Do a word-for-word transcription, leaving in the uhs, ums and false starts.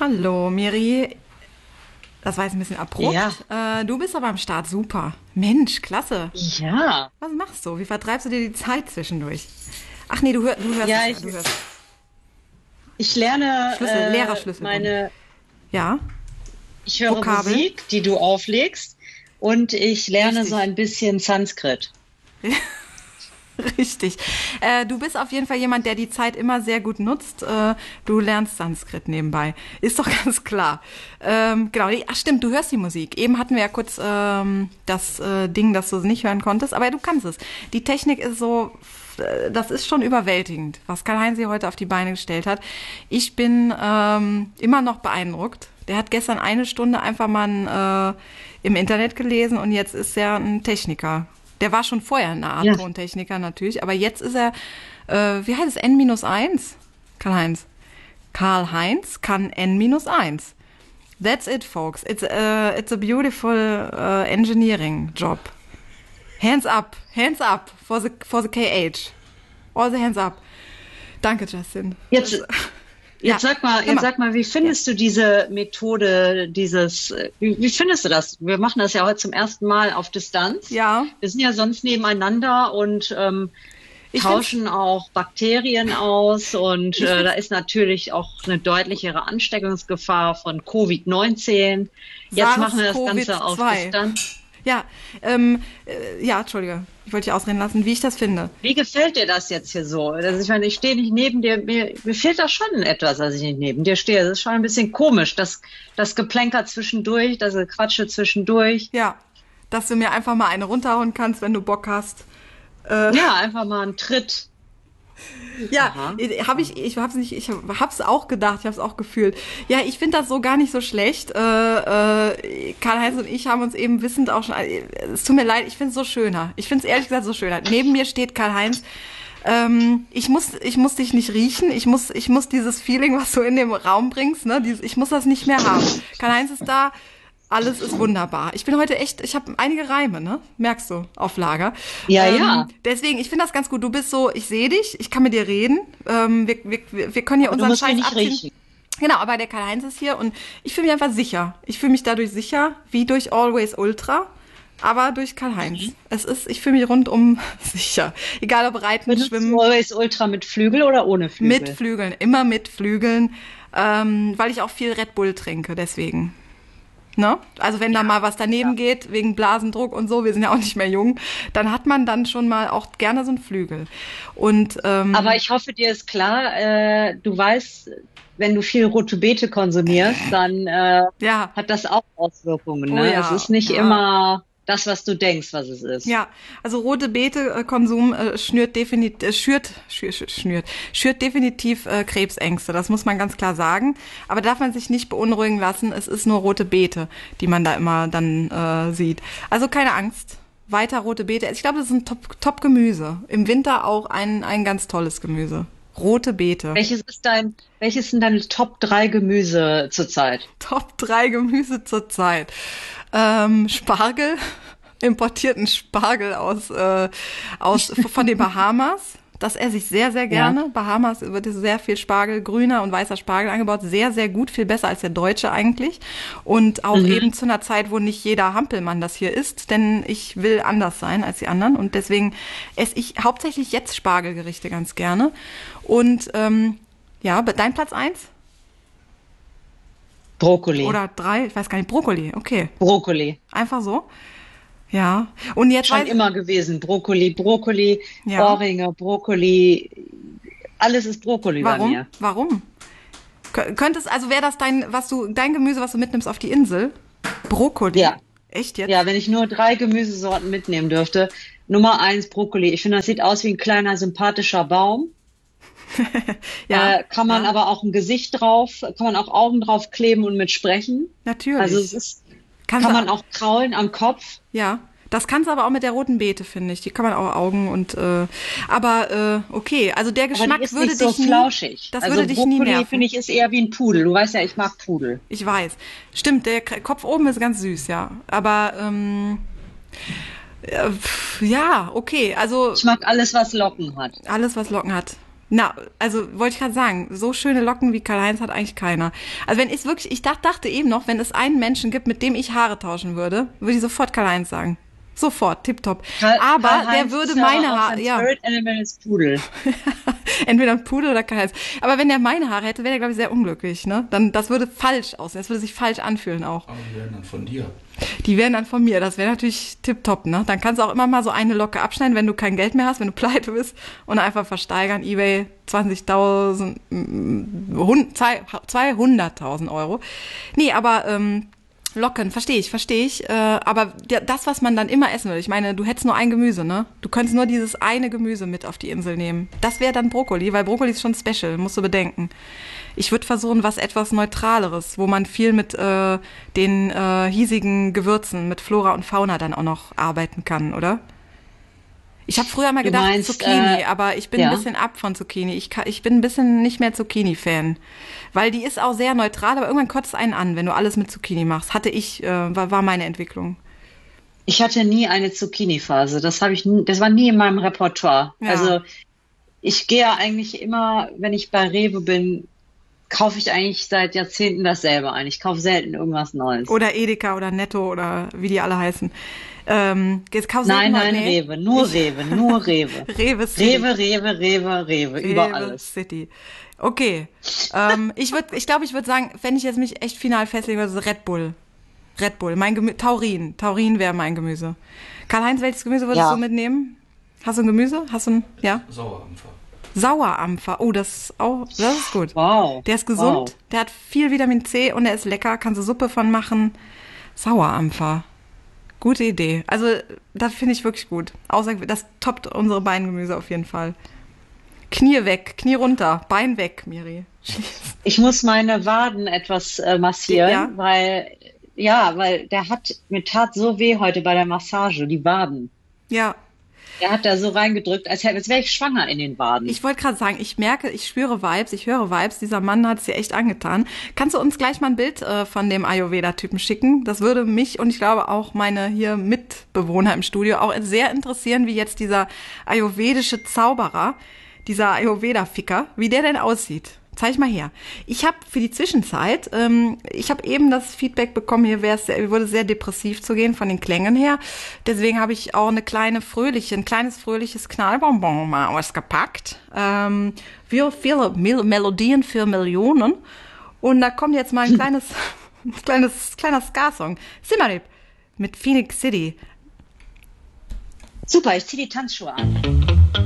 Hallo, Miri. Das war jetzt ein bisschen abrupt. Ja, Äh, du bist aber am Start. Super. Mensch, klasse. ja, Was machst du? Wie vertreibst du dir die Zeit zwischendurch? Ach nee, du, hör, du hörst es ja, ja. ich, Du hörst ich lerne Schlüssel, äh, Lehrerschlüsselbund. meine, Ja, ich höre Vokabeln. Musik, die du auflegst, und ich lerne so Richtig. ein bisschen Sanskrit. Richtig. Äh, du bist auf jeden Fall jemand, der die Zeit immer sehr gut nutzt. Äh, du lernst Sanskrit nebenbei. Ist doch ganz klar. Ähm, genau. Nee, ach stimmt, du hörst die Musik. Eben hatten wir ja kurz ähm, das äh, Ding, das du nicht hören konntest, aber du kannst es. Die Technik ist so, äh, das ist schon überwältigend, was Karl-Heinz hier heute auf die Beine gestellt hat. Ich bin ähm, immer noch beeindruckt. Der hat gestern eine Stunde einfach mal äh, im Internet gelesen und jetzt ist er ein Techniker. Der war schon vorher eine Art Ja, Tontechniker natürlich, aber jetzt ist er, äh, wie heißt es, N eins? Karl-Heinz. Karl-Heinz kann N eins. That's it, folks. It's, uh, it's a beautiful uh, engineering job. Hands up, hands up for the, for the K H. All the hands up. Danke, Justin. Das, jetzt, ja, jetzt sag mal, hör jetzt mal. sag mal, wie Ja. findest du diese Methode, dieses, äh, wie, wie findest du das? Wir machen das ja heute zum ersten Mal auf Distanz. Ja, Wir sind ja sonst nebeneinander und ähm, ich find's, tauschen auch Bakterien aus, und ich äh, da find's ist natürlich auch eine deutlichere Ansteckungsgefahr von Covid neunzehn. Jetzt machen wir das SARS-CoV Ganze auf zwei. Distanz. Ja, ähm, äh, ja, Entschuldige. Ich wollte dich ausreden lassen, wie ich das finde. Wie gefällt dir das jetzt hier so? Also ich meine, ich stehe nicht neben dir, mir, mir fehlt da schon etwas, dass ich nicht neben dir stehe. Das ist schon ein bisschen komisch, das, das Geplänker zwischendurch, das Gequatsche zwischendurch. Ja, dass du mir einfach mal eine runterhauen kannst, wenn du Bock hast. Äh, Ja, einfach mal einen Tritt. ja, Aha. habe ich, ich hab's nicht, ich hab's auch gedacht, ich hab's auch gefühlt. Ja, ich finde das so gar nicht so schlecht. Äh, äh, Karl-Heinz und ich haben uns eben wissend auch schon, äh, es tut mir leid, ich finde es so schöner. Ich finde es ehrlich gesagt so schöner. Neben mir steht Karl-Heinz. Ähm, ich muss, ich muss dich nicht riechen. Ich muss, ich muss dieses Feeling, was du in dem Raum bringst, ne, dieses, ich muss das nicht mehr haben. Karl-Heinz ist da. Alles ist wunderbar. Ich bin heute echt, ich habe einige Reime, ne? Merkst du, auf Lager. Ja, Ähm, ja. deswegen, ich finde das ganz gut. Du bist so, ich sehe dich, ich kann mit dir reden. Ähm, wir, wir, wir können hier Aber du unseren musst mich Scheiß nicht abziehen. riechen. Genau, aber der Karl-Heinz ist hier und ich fühle mich einfach sicher. Ich fühle mich dadurch sicher, wie durch Always Ultra, aber durch Karl-Heinz. Es ist, ich fühle mich rundum sicher. Egal ob Reiten, Benutzt du Schwimmen, Always Ultra mit Flügel oder ohne mit Flügel? Flügeln, immer mit Flügeln, ähm, weil ich auch viel Red Bull trinke, deswegen. Ne? Also wenn da Ja, mal was daneben ja. geht, wegen Blasendruck und so, wir sind ja auch nicht mehr jung, dann hat man dann schon mal auch gerne so einen Flügel. Und Aber ähm, ich hoffe, dir ist klar, äh, du weißt, wenn du viel rote Beete konsumierst, dann äh, ja, hat das auch Auswirkungen, oh ne? Es ja, ist nicht ja. immer das, was du denkst, was es ist. Ja, also rote Beete-Konsum äh, schnürt definitiv, äh, schürt, schür, schür, schnürt, schürt definitiv äh, Krebsängste. Das muss man ganz klar sagen. Aber darf man sich nicht beunruhigen lassen. Es ist nur rote Beete, die man da immer dann äh, sieht. Also keine Angst. Weiter rote Beete. Ich glaube, das ist ein Top, Top-Gemüse. Im Winter auch ein, ein ganz tolles Gemüse. Rote Beete. Welches ist dein, welches sind deine Top drei Gemüse zurzeit? Top drei Gemüse zurzeit. Ähm, Spargel, importierten Spargel aus, äh, aus von den Bahamas. Das esse ich sehr, sehr Ja. gerne. Bahamas wird sehr viel Spargel, grüner und weißer Spargel angebaut. Sehr, sehr gut, viel besser als der deutsche eigentlich. Und auch Mhm. eben zu einer Zeit, wo nicht jeder Hampelmann das hier isst, denn ich will anders sein als die anderen. Und deswegen esse ich hauptsächlich jetzt Spargelgerichte ganz gerne. Und ähm, ja, dein Platz eins Brokkoli. oder drei? Ich weiß gar nicht. Brokkoli, okay. Brokkoli. Einfach so. Ja. Und jetzt Schon weiß immer gewesen. Brokkoli, Brokkoli, ja. Ohrringe, Brokkoli. Alles ist Brokkoli bei Warum? mir. Warum? Kö- Könntest, also wäre das dein, was du, dein Gemüse, was du mitnimmst auf die Insel? Brokkoli? Ja. Echt jetzt? Ja, wenn ich nur drei Gemüsesorten mitnehmen dürfte. Nummer eins Brokkoli. Ich finde, das sieht aus wie ein kleiner, sympathischer Baum. Ja, Äh, kann man ja, aber auch ein Gesicht drauf, kann man auch Augen drauf kleben und mit sprechen. Also es natürlich. ist, Kannst kann du, man auch kraulen am Kopf. ja. Das kannst du aber auch mit der roten Beete, finde ich. Die kann man auch Augen und, äh, aber, äh, okay. Also der Aber die Geschmack ist würde nicht so dich nie, flauschig. das Also würde dich nie Brokkoli, nerven. finde ich, ist eher wie ein Pudel. Du weißt ja, ich mag Pudel. Ich weiß. Stimmt, der K- Kopf oben ist ganz süß, ja. Aber, ähm, äh, pf, ja, okay. Also, Ich mag alles, was Locken hat. alles, was Locken hat. Na, also wollte ich gerade sagen, so schöne Locken wie Karl-Heinz hat eigentlich keiner. Also wenn ich wirklich, ich dacht, dachte eben noch, wenn es einen Menschen gibt, mit dem ich Haare tauschen würde, würde ich sofort Karl-Heinz sagen. Sofort, tipptopp. Karl, Aber Karl-Heinz der würde meine Haare, ja. Spirit Animal ist Pudel. Entweder ein Pudel oder Karl-Heinz. Aber wenn der meine Haare hätte, wäre der, glaube ich, sehr unglücklich, ne? Dann, das würde falsch aussehen. Das würde sich falsch anfühlen auch. Aber die werden dann von dir. Die wären dann von mir. Das wäre natürlich tipptopp, ne? Dann kannst du auch immer mal so eine Locke abschneiden, wenn du kein Geld mehr hast, wenn du pleite bist und einfach versteigern. eBay zwanzigtausend, zweihunderttausend Euro. Nee, aber, ähm, Locken, verstehe ich, verstehe ich. Äh, aber der, das, was man dann immer essen will, ich meine, du hättest nur ein Gemüse, ne? Du könntest nur dieses eine Gemüse mit auf die Insel nehmen. Das wäre dann Brokkoli, weil Brokkoli ist schon special, musst du bedenken. Ich würde versuchen, was etwas Neutraleres, wo man viel mit äh, den äh, hiesigen Gewürzen, mit Flora und Fauna dann auch noch arbeiten kann, oder? Ich habe früher mal gedacht, meinst, Zucchini, äh, aber ich bin ja. ein bisschen ab von Zucchini. Ich, kann, ich bin ein bisschen nicht mehr Zucchini-Fan. Weil die ist auch sehr neutral, aber irgendwann kotzt einen an, wenn du alles mit Zucchini machst. Hatte ich, äh, war, war meine Entwicklung. Ich hatte nie eine Zucchini-Phase. Das habe ich, nie, das war nie in meinem Repertoire. Ja. Also ich gehe eigentlich immer, wenn ich bei Rewe bin, kaufe ich eigentlich seit Jahrzehnten dasselbe ein. Ich kaufe selten irgendwas Neues. Oder Edeka oder Netto oder wie die alle heißen. Ähm, jetzt kaufst du Nein, immer- nein, nee. Rewe, nur Ich- Rewe, nur Rewe. Rewe City. Rewe, Rewe, Rewe, Rewe, über Rewe alles. City. Okay. ähm, ich würde, ich glaube, ich würde sagen, wenn ich jetzt mich echt final festlegen würde, so Red Bull. Red Bull. Mein Gemüse, Taurin. Taurin wäre mein Gemüse. Karl-Heinz, welches Gemüse würdest Ja. du mitnehmen? Hast du ein Gemüse? Hast du ein, ja? Sauerampfer. Sauerampfer. Oh, das ist auch, das ist gut. Wow. Der ist gesund, Wow. der hat viel Vitamin C und der ist lecker, kannst du Suppe von machen. Sauerampfer. Gute Idee. Also, das finde ich wirklich gut. Außer, das toppt unsere Beingemüse auf jeden Fall. Knie weg, Knie runter, Bein weg, Miri. Ich muss meine Waden etwas äh, massieren, Ja. weil, ja, weil der hat, mir tat so weh heute bei der Massage, die Waden. Ja, Der hat da so reingedrückt, als, hätte- als wäre ich schwanger in den Waden. ich wollte gerade sagen, ich merke, ich spüre Vibes, ich höre Vibes. Dieser Mann hat es dir echt angetan. Kannst du uns gleich mal ein Bild äh, von dem Ayurveda-Typen schicken? Das würde mich und ich glaube auch meine hier Mitbewohner im Studio auch sehr interessieren, wie jetzt dieser ayurvedische Zauberer, dieser Ayurveda-Ficker, wie der denn aussieht. Zeig mal her. Ich habe für die Zwischenzeit, ähm, ich habe eben das Feedback bekommen, hier wäre es sehr, wurde sehr depressiv zu gehen von den Klängen her. Deswegen habe ich auch eine kleine fröhliche, ein kleines fröhliches Knallbonbon mal ausgepackt. Ähm, für viele Mel- Melodien für Millionen. Und da kommt jetzt mal ein kleines, ein kleines, kleiner Ska-Song. Simmerip mit Phoenix City. Super, ich zieh die Tanzschuhe an.